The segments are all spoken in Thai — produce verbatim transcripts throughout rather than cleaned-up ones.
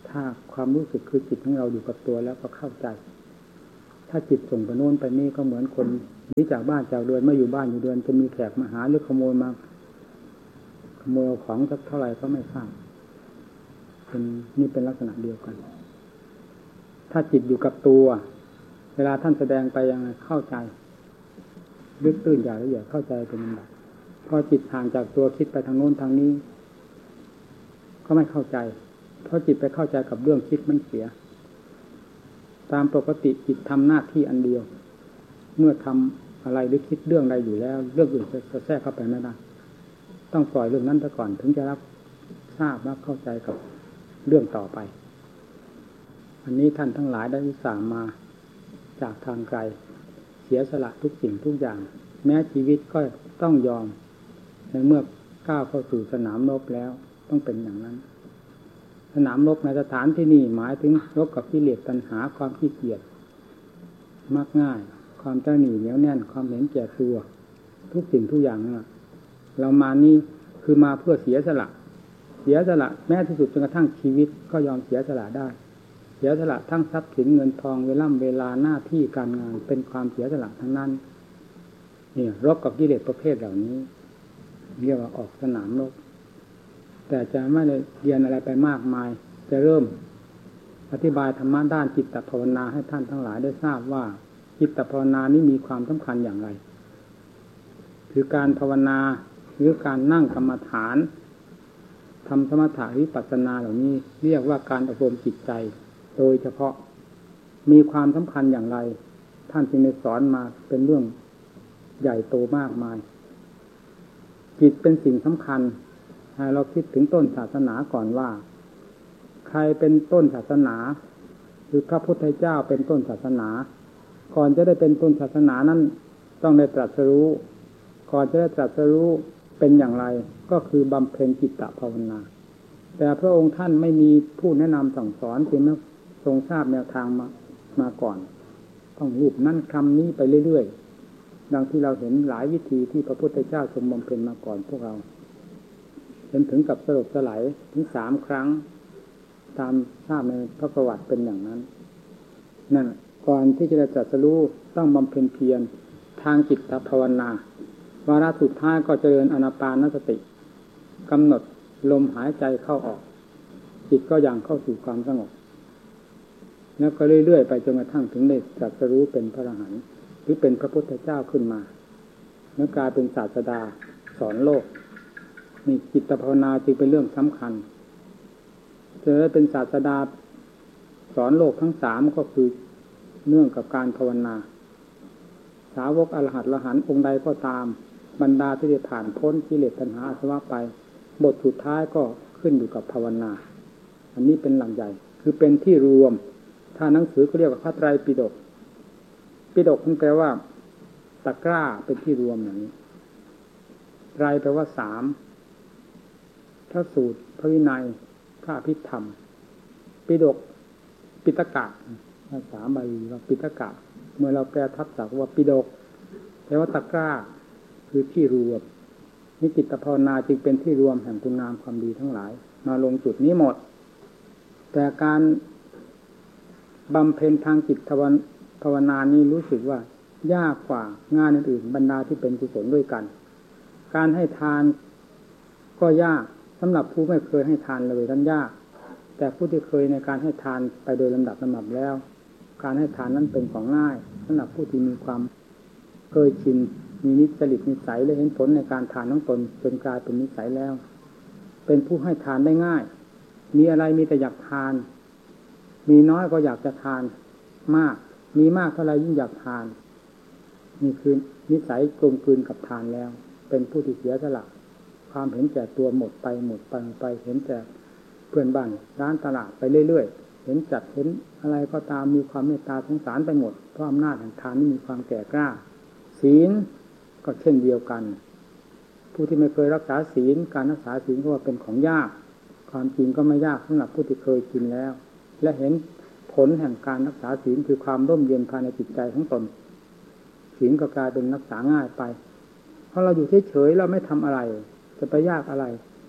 ถ้าความรู้สึกคือจิตของเราอยู่กับตัวแล้วก็เข้าใจถ้าจิตส่งไปโน้นไปนี่ก็เหมือนคนหนีจากบ้านจากเรือนไม่อยู่บ้านอยู่เรือนจะมีแขกมาหาหรือขโมยมาขโมยของสักเท่าไหร่ก็ไม่ทราบเป็นนี่เป็นลักษณะเดียวกันถ้าจิตอยู่กับตัวเวลาท่านแสดงไปยังไงเข้าใจลึกตื้นอย่างละเอียดเข้าใจเป็นลำดับพอจิตห่างจากตัวคิดไปทางโน้นทางนี้ก็ไม่เข้าใจเพราะจิตไปเข้าใจกับเรื่องคิดมันเสียตามปกติจิตทำหน้าที่อันเดียวเมื่อทำอะไรหรือคิดเรื่องใดอยู่แล้วเรื่องอื่นจะแทรกเข้าไปไม่ได้ต้องปล่อยเรื่องนั้นซะก่อนถึงจะรับทราบรับเข้าใจกับเรื่องต่อไปอันนี้ท่านทั้งหลายได้อุตส่าห์มาจากทางไกลเสียสละทุกสิ่งทุกอย่างแม้ชีวิตก็ต้องยอมในเมื่อก้าวเข้าสู่สนามรบแล้วต้องเป็นอย่างนั้นสนามรบในสถานที่นี่หมายถึงรบกับกิเลสตัณหาความขี้เกียจมักง่ายความตระหนี่เหนียวแน่นความเห็นแก่ตัวทุกสิ่งทุกอย่างนั่นแหละเรามานี่คือมาเพื่อเสียสละเสียสละแม้ที่สุดจนกระทั่งชีวิตก็ยอมเสียสละได้เสียสละทั้งทรัพย์สินเงินทองเวลาเวลาหน้าที่การงานเป็นความเสียสละทั้งนั้นนี่รบกับกิเลสประเภทเหล่านี้เรียกว่าออกสนามรบแต่จะไม่ได้เรียนอะไรไปมากมายจะเริ่มอธิบายธรรมะด้านจิตตภาวนาให้ท่านทั้งหลายได้ทราบว่าจิตตภาวนานี้มีความสำคัญอย่างไรคือการภาวนาหรือการนั่งกรรมฐานทำสมถะวิปัสสนาเหล่านี้เรียกว่าการอบรมจิตใจโดยเฉพาะมีความสำคัญอย่างไรท่านจึงได้สอนมาเป็นเรื่องใหญ่โตมากมายจิตเป็นสิ่งสำคัญให้เราคิดถึงต้นศาสนาก่อนว่าใครเป็นต้นศาสนาหรือพระพุทธเจ้าเป็นต้นศาสนาก่อนจะได้เป็นต้นศาสนานั้นต้องได้ตรัสรู้ก่อนจะได้ตรัสรู้เป็นอย่างไรก็คือบำเพ็ญจิตตภาวนาแต่พระองค์ท่านไม่มีผู้แนะนำสั่งสอนจึงไม่ทรงทราบแนวทางมามาก่อนต้องรูปนั่นคำนี้ไปเรื่อยๆดังที่เราเห็นหลายวิธีที่พระพุทธเจ้าทรงบำเพ็ญมาก่อนพวกเราจนถึงกับสลบสลายถึงสามครั้งตามทราบในพระประวัติเป็นอย่างนั้นนั่นก่อนที่จะได้ตรัสรู้ต้องบำเพ็ญเพียรทางจิตภาวนาวาระสุดท้ายก็เจริญอานาปานสติกำหนดลมหายใจเข้าออกจิตก็ยังเข้าสู่ความสงบแล้วก็เรื่อยๆไปจนกระทั่งถึงได้ตรัสรู้เป็นพระอรหันต์หรือเป็นพระพุทธเจ้าขึ้นมาแล้วกลายเป็นศาสดาสอนโลกนี่จิตภาวนาจึงเป็นเรื่องสำคัญจะได้เป็นศาสดาสอนโลกทั้งสามก็คือเนื่องกับการภาวนาสาวกอรหัตอรหันต์องค์ใดก็ตามบรรดาที่ได้ผ่านพ้นกิเลสตัณหาอาสวะไปบทสุดท้ายก็ขึ้นอยู่กับภาวนาอันนี้เป็นหลักใหญ่คือเป็นที่รวมถ้าหนังสือเขาเรียกว่าพระไตรปิฎกปิฎกมันแปลว่าตะกร้าเป็นที่รวมอย่างนี้ไตรแปลว่าสามพระสูตรพระวินัยพระอภิธรรมปิฎกปิฎกะภาษาบาลีว่าปิฎกะเมื่อเราแปลทับศัพท์ว่าปิฎกแปลว่าตะกร้าคือที่รวมนิจิตภาวนาจึงเป็นที่รวมแห่งคุณงามความดีทั้งหลายมาลงจุดนี้หมดแต่การบำเพ็ญทางจิตภาวนานี้รู้สึกว่ายากกว่างานอื่นๆบรรดาที่เป็นกุศลด้วยกันการให้ทานก็ยากสำหรับผู้ไม่เคยให้ทานเลยนั้นยากแต่ผู้ที่เคยในการให้ทานไปโดยลำดับลำดับแล้วการให้ทานนั้นเป็นของง่ายสำหรับผู้ที่มีความเคยชินมีนิสัยนิสัยและเห็นผลในการทานของตนจนกลายเป็นนิสัยแล้วเป็นผู้ให้ทานได้ง่ายมีอะไรมีแต่อยากทานมีน้อยก็อยากจะทานมากมีมากเท่าไรยิ่งอยากทานนี่คือนิสัยกลมกลืนกับทานแล้วเป็นผู้ที่เสียสละความเห็นแก่ตัวหมดไปหมดไปไปเห็นแต่เพื่อนบ้านร้านตลาดไปเรื่อยๆเห็นจัดเห็นอะไรก็ตามมีความเมตตาสงสารไปหมดเพราะอำนาจแห่งทานนี่มีความแก่กล้าศีลก็เช่นเดียวกันผู้ที่ไม่เคยรักษาศีลการรักษาศีลก็ว่าเป็นของยากความจริงก็ไม่ยากสำหรับผู้ที่เคยกินแล้วและเห็นผลแห่งการรักษาศีลคือความร่มเย็นภายในจิตใจของตนศีลก็กลายเป็นรักษาง่ายไปเพราะเราอยู่เฉยๆเราไม่ทำอะไรจะไปยากอะไร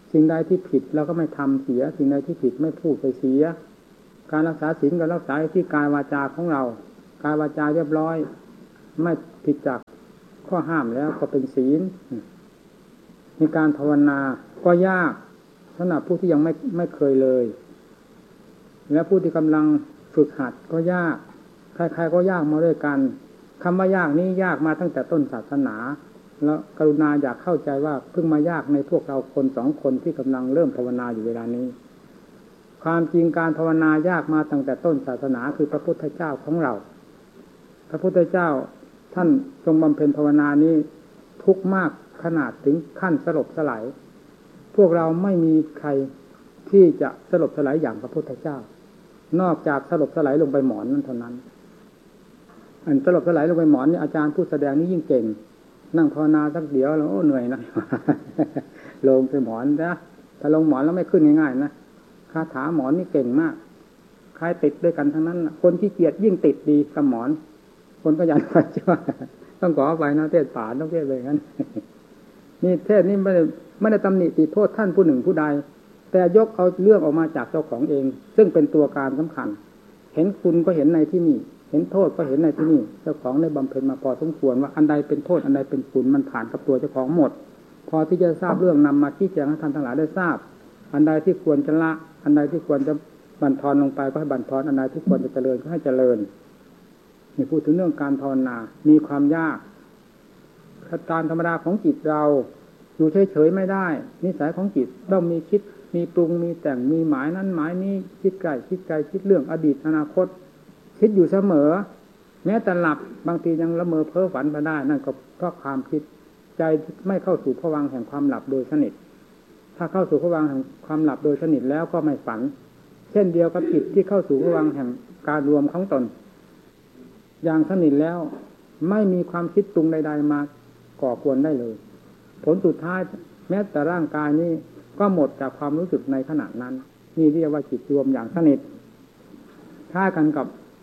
สิ่งใดที่ผิดเราก็ไม่ทำเสียสิ่งใดที่ผิดไม่พูดไปเสียการรักษาศีลก็รักษาที่กายวาจาของเรากายวาจาเรียบร้อยไม่ผิดจากข้อห้ามแล้วก็เป็นศีลมีการภาวนาก็ยากสำหรับผู้ที่ยังไม่ไม่เคยเลยและผู้ที่กำลังฝึกหัดก็ยากใครๆก็ยากมาด้วยกันคำว่ายากนี้ยากมาตั้งแต่ต้นศาสนาแล้วกรุณาอยากเข้าใจว่าเพิ่งมายากในพวกเราคนสองคนที่กำลังเริ่มภาวนาอยู่เวลานี้ความจริงการภาวนายากมาตั้งแต่ต้นศาสนาคือพระพุทธเจ้าของเราพระพุทธเจ้าท่านทรงบำเพ็ญภาวนานี้ทุกข์มากขนาดถึงขั้นสลบสลายพวกเราไม่มีใครที่จะสลบสลายอย่างพระพุทธเจ้านอกจากสลบสลายลงไปหมอนนั่นเท่านั้นอันสลบสลายลงไปหมอนนี่อาจารย์ผู้แสดงนี่ยิ่งเก่งนั่งภาวนาสักเดี๋ยวแล้วโอ้เหนื่อยนะ ลงไปหมอนนะถ้าลงหมอนแล้วไม่ขึ้นง่ายๆนะคาถาหมอนนี่เก่งมากใครติดด้วยกันทั้งนั้นคนที่เกียจยิ่งติดดีกับหมอนคนก็ยันไปช่วยต้องขอไปนะเทศป่าต้องเทศเลยงั้นนี่เทศนี่ไม่ได้ไม่ได้ตำหนิติโทษท่านผู้หนึ่งผู้ใดแต่ยกเอาเรื่องออกมาจากเจ้าของเองซึ่งเป็นตัวการสำคัญเห็นคุณก็เห็นในที่นี่เห็นโทษก็เห็นในที่นี่เจ้าของได้บำเพ็ญมาพอสมควรว่าอันใดเป็นโทษอันใดเป็นคุณมันผ่านกับตัวเจ้าของหมดพอที่จะทราบเรื่องนำมาชี้แจงให้ท่านทั้งหลายได้ทราบอันใดที่ควรจะละอันใดที่ควรจะบั่นทอนลงไปก็ให้บั่นทอนอันใดที่ควรจะเจริญก็ให้เจริญนี่พูดถึงเรื่องการภาวนามีความยากการธรรมดาของจิตเราอยู่เฉยๆไม่ได้นิสัยของจิตต้องมีคิดมีปรุงมีแต่งมีหมายนั้นหมายนี้คิดไกลคิดไกลคิดเรื่องอดีตอนาคตคิดอยู่เสมอแม้แต่หลับบางทียังละเมอเพ้อฝันไปได้นั่นก็เพราะความคิดใจไม่เข้าสู่ภวังค์แห่งความหลับโดยสนิทถ้าเข้าสู่ภวังค์แห่งความหลับโดยสนิทแล้วก็ไม่ฝันเช่นเดียวกับจิตที่เข้าสู่ภวังค์แห่งการรวมของตนอย่างสนิทแล้วไม่มีความคิดปรุงใดๆมาก่อกวนได้เลยผลสุดท้ายแม้แต่ร่างกายนี้ก็หมดจากความรู้สึกในขณะนั้นนี่เรียกว่าจิตรวมอย่างสนิทค่ากันกับ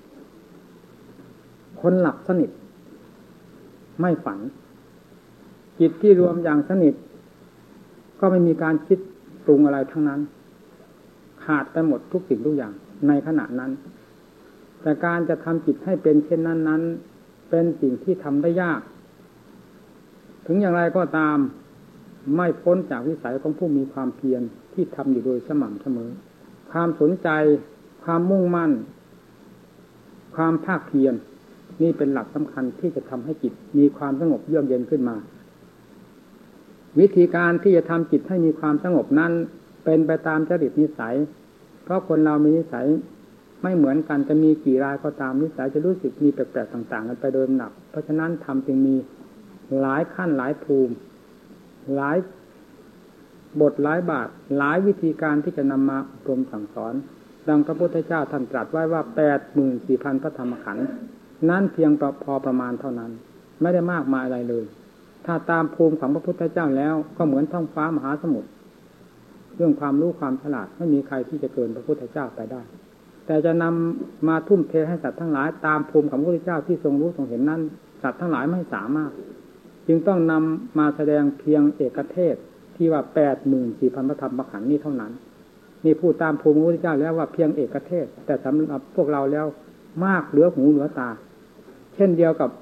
คนหลับสนิทไม่ฝันจิตที่รวมอย่างสนิทก็ไม่มีการคิดปรุงอะไรทั้งนั้นขาดไปหมดทุกสิ่งทุกอย่างในขณะนั้นแต่การจะทำจิตให้เป็นเช่นนั้นนั้นเป็นสิ่งที่ทำได้ยากถึงอย่างไรก็ตามไม่พ้นจากวิสัยของผู้มีความเพียรที่ทำอยู่โดยสม่ำเสมอความสนใจความมุ่งมั่นความภาคเพียรนี่เป็นหลักสำคัญที่จะทำให้จิตมีความสงบเยือกเย็นขึ้นมาวิธีการที่จะทำจิตให้มีความสงบนั้นเป็นไปตามจริตนิสัยเพราะคนเรามีนิสัยไม่เหมือนกันจะมีกี่รายก็ตามนิสัยจะรู้สึกมีแปลกๆต่างๆกันไปโดยลำดับเพราะฉะนั้นทำจึงมีหลายขั้นหลายภูมิหลายบทหลายบาทหลายวิธีการที่จะนำมาอบรมสั่งสอนดังพระพุทธเจ้าท่านตรัสไว้ว่า แปดหมื่นสี่พัน พระธรรมขันธ์นั่นเพียงพอประมาณเท่านั้นไม่ได้มากมายอะไรเลยถ้าตามภูมิของพระพุทธเจ้าแล้วก็เหมือนท้องฟ้ามหาสมุทรเรื่องความรู้ความฉลาดไม่มีใครที่จะเกินพระพุทธเจ้าไปได้แต่จะนำมาทุ่มเทให้สัตว์ทั้งหลายตามภูมิของพระพุทธเจ้าที่ทรงรู้ทรงเห็นนั้นสัตว์ทั้งหลายไม่สามารถจึงต้องนำมาแสดงเพียงเอกเทศที่ว่า แปดหมื่นสี่พัน พระธรรมขันธ์นี้เท่านั้นนี่พูดตามภูมิของพระพุทธเจ้าแล้วว่าเพียงเอกเทศแต่สำหรับพวกเราแล้วมากเหลือหูเหลือตาเช่นเดียวกับ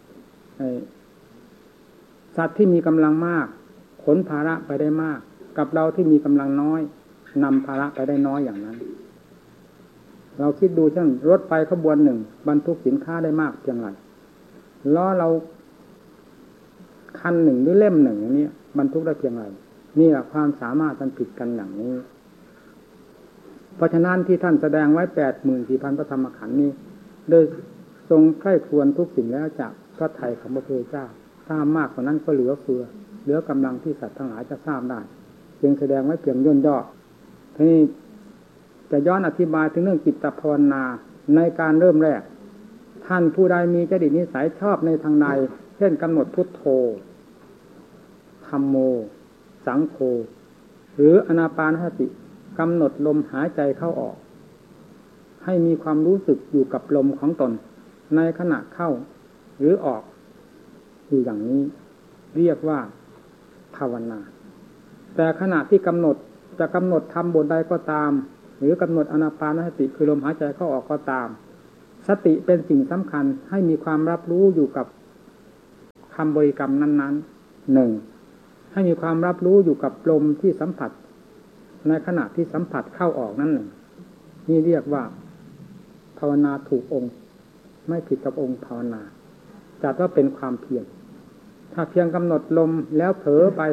สัตว์ที่มีกำลังมากขนภาระไปได้มากกับเราที่มีกำลังน้อยนำภาระไปได้น้อยอย่างนั้นเราคิดดูเช่นรถไฟขบวนหนึ่งบรรทุกสินค้าได้มากเพียงไรล้อเราคันหนึ่งหรือเล่มหนึ่งอย่างนี้บรรทุกได้เพียงไรนี่แหละความสามารถมันผิดกันอย่างนี้เพราะฉะนั้นที่ท่านแสดงไว้ แปดหมื่นสี่พัน พระธรรมขันธ์นี้โดยทรงใคร่ครวญทุกสิ่งแล้วจากพระทัยของพระพุทธเจ้าถ้ามากกว่านั้นก็เหลือเฟือเหลือกำลังที่สัตว์ทั้งหลายจะทราบได้จึงแสดงไว้เพียงย่นย่อทีนี้จะย้อนอธิบายถึงเรื่องจิตภาวนาในการเริ่มแรกท่านผู้ใดมีจริตนิสัยชอบในทางใดเช่นกำหนดพุทโธธัมโมสังโฆหรืออานาปานสติกำหนดลมหายใจเข้าออกให้มีความรู้สึกอยู่กับลมของตนในขณะเข้าหรือออกอยู่อย่างนี้เรียกว่าภาวนาแต่ขณะที่กำหนดจะกำหนดทำบทใดก็ตามหรือกำหนดอานาปานสติคือลมหายใจเข้าออกก็ตามสติเป็นสิ่งสำคัญให้มีความรับรู้อยู่กับคำบริกรรมนั้นๆหนึ่งให้มีความรับรู้อยู่กับลมที่สัมผัสในขณะที่สัมผัสเข้าออกนั้นหนึ่งนี่เรียกว่าภาวนาถูกองค์ไม่ผิดกับองค์ภาวนาจัดว่าเป็นความเพียรถ้าเพียงกำหนดลมแล้วเผลอไป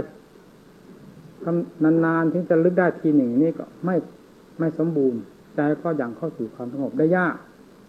นานๆถึงจะลึกได้ทีหนึ่งนี่ก็ไม่ไม่สมบูรณ์ใจก็ยังเข้าสู่ความสงบได้ยาก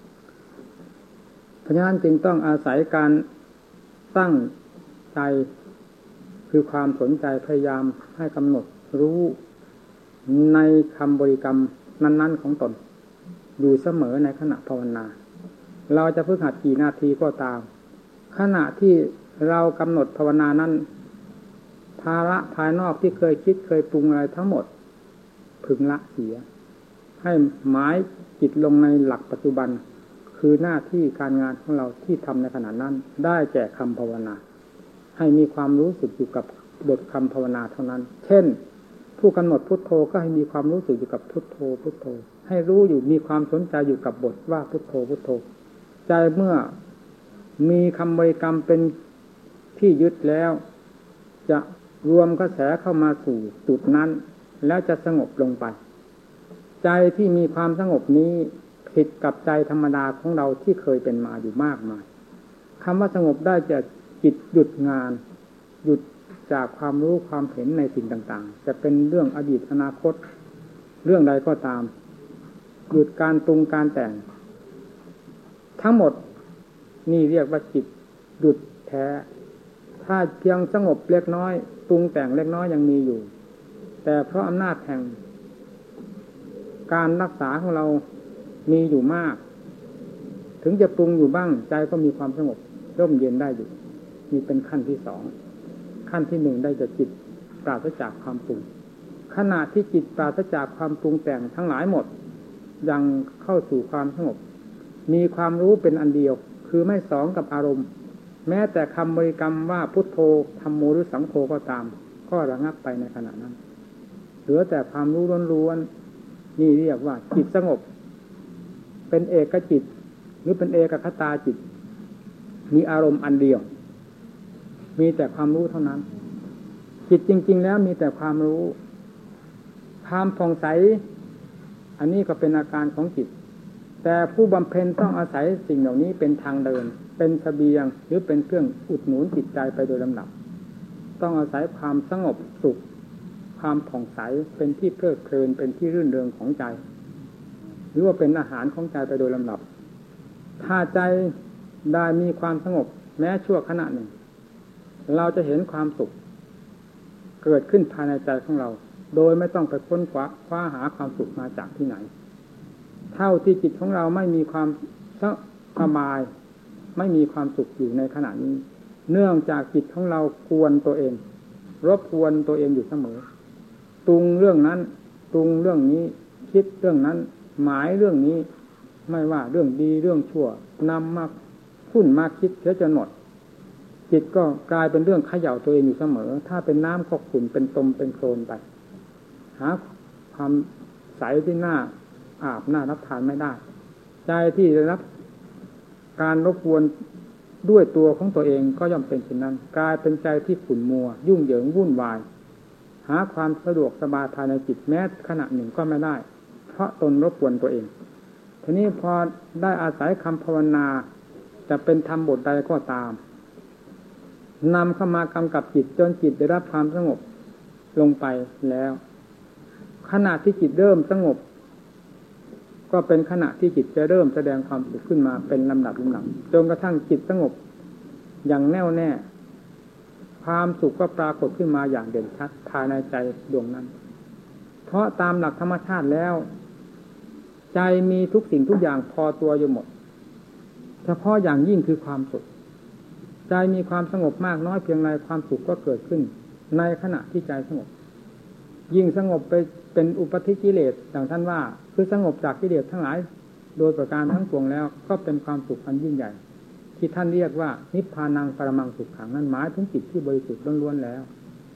เพราะฉะนั้นจึงต้องอาศัยการตั้งใจคือความสนใจพยายามให้กำหนดรู้ในคำบริกรรมนั้นๆของตนอยู่เสมอในขณะภาวนาเราจะฝึกหัดกี่นาทีก็ตามขณะที่เรากำหนดภาวนานั้นภาระภายนอกที่เคยคิดเคยปรุงอะไรทั้งหมดพึงละเสียให้หมายจิตลงในหลักปัจจุบันคือหน้าที่การงานของเราที่ทำในขณะนั้นได้แก่คำภาวนาให้มีความรู้สึกอยู่กับบทคำภาวนาเท่านั้นเช่นผู้กำหนดพุทโธก็ให้มีความรู้สึกอยู่กับพุทโธพุทโธให้รู้อยู่มีความสนใจอยู่กับบทว่าพุทโธพุทโธใจเมื่อมีคำบริกรรมเป็นที่ยึดแล้วจะรวมกระแสเข้ามาสู่จุดนั้นแล้วจะสงบลงไปใจที่มีความสงบนี้ผิดกับใจธรรมดาของเราที่เคยเป็นมาอยู่มากมายคำว่าสงบได้จะจิตหยุดงานหยุดจากความรู้ความเห็นในสิ่งต่างๆจะเป็นเรื่องอดีตอนาคตเรื่องใดก็ตามหยุดการปรุงการแต่งทั้งหมดนี่เรียกว่าจิตหยุดแท้ถ้าเพียงสงบเล็กน้อยปรุงแต่งเล็กน้อยยังมีอยู่แต่เพราะอำนาจแห่งการรักษาของเรามีอยู่มากถึงจะปรุงอยู่บ้างใจก็มีความสงบร่มเย็นได้อยู่นี่เป็นขั้นที่สองขั้นที่หนึ่งได้จากจิตปราศจากความปรุงขณะที่จิตปราศจากความปรุงแต่งทั้งหลายหมดยังเข้าสู่ความสงบมีความรู้เป็นอันเดียวคือไม่สองกับอารมณ์แม้แต่คำบริกรรมว่าพุทโธธัมโมหรือสังโฆก็ตามก็ระงับไปในขณะนั้นเหลือแต่ความรู้ล้วนๆนี่เรียกว่าจิตสงบเป็นเอกจิตหรือเป็นเอกคตาจิตมีอารมณ์อันเดียวมีแต่ความรู้เท่านั้นจิตจริงๆแล้วมีแต่ความรู้ความผ่องใสอันนี้ก็เป็นอาการของจิตแต่ผู้บำเพ็ญต้องอาศัยสิ่งเหล่านี้เป็นทางเดินเป็นเสบียงหรือเป็นเครื่องอุดหนุนจิตใจไปโดยลำดับต้องอาศัยความสงบสุขความผ่องใสเป็นที่เพลิดเพลินเป็นที่รื่นเริงของใจหรือว่าเป็นอาหารของใจไปโดยลำดับถ้าใจได้มีความสงบแม้ชั่วขณะหนึ่งเราจะเห็นความสุขเกิดขึ้นภายในใจของเราโดยไม่ต้องไปค้นคว้าคว้าหาความสุขมาจากที่ไหนเท่าที่จิตของเราไม่มีความสบายไม่มีความสุขอยู่ในขณะนี้เนื่องจากจิตของเรากวนตัวเองรบกวนตัวเองอยู่เสมอตรุงเรื่องนั้นตรุงเรื่องนี้คิดเรื่องนั้นหมายเรื่องนี้ไม่ว่าเรื่องดีเรื่องชั่วนำมาคุ้นมาคิดเสียจนหมดจิตก็กลายเป็นเรื่องเขย่าตัวเองอยู่เสมอถ้าเป็นน้ำก็ขุ่นเป็นตมเป็นโคลนไปหาความใสที่น่าอาบน่ารับทานไม่ได้ใจที่ได้รับการรบกวนด้วยตัวของตัวเองก็ย่อมเป็นเช่นนั้นกลายเป็นใจที่ขุ่นมัวยุ่งเหยิงวุ่นวายหาความสะดวกสบายภายในจิตแม้ขณะหนึ่งก็ไม่ได้เพราะตนรบกวนตัวเองทีนี้พอได้อาศัยคำภาวนาจะเป็นธรรมบทใดก็ตามนำเข้ามากำกับจิตจนจิตได้รับความสงบลงไปแล้วขณะที่จิตเริ่มสงบก็เป็นขณะที่จิตจะเริ่มแสดงความสุขขึ้นมาเป็นลำดับลำดับจนกระทั่งจิตสงบอย่างแน่วแน่ความสุขก็ปรากฏขึ้นมาอย่างเด่นชัดภายในใจดวงนั้นเพราะตามหลักธรรมชาติแล้วใจมีทุกสิ่งทุกอย่างพอตัวอยู่หมดเฉพาะอย่างยิ่งคือความสุขใจมีความสงบมากน้อยเพียงไรความสุขก็เกิดขึ้นในขณะที่ใจสงบยิ่งสงบไปเป็นอุปธิกิเลสอย่างท่านว่าคือสงบจากกิเลสทั้งหลายโดยประการทั้งปวงแล้วก็เป็นความสุขอันยิ่งใหญ่ที่ท่านเรียกว่านิพพานังปรมังสุขขังนั้นหมายถึงจิตที่บริสุทธิ์ล้วนๆแล้ว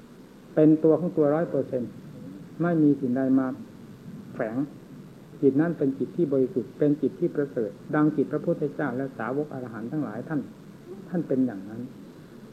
เป็นตัวของตัวร้อยเปอร์เซ็นต์ไม่มีสิ่งใดมาแฝงจิตนั้นเป็นจิตที่บริสุทธิ์เป็นจิตที่ประเสริฐดังจิตพระพุทธเจ้าและสาวกอรหันต์ทั้งหลายท่านท่านเป็นอย่างนั้น